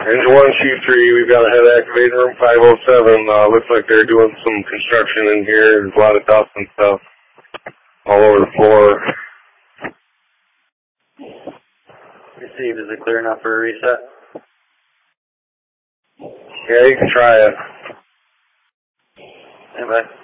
Engine 1, Chief 3, we've got a head activating room 507. Looks like they're doing some construction in here. There's a lot of dust and stuff all over the floor. Received. Is it clear enough for a reset? Yeah, you can try it. Anybody?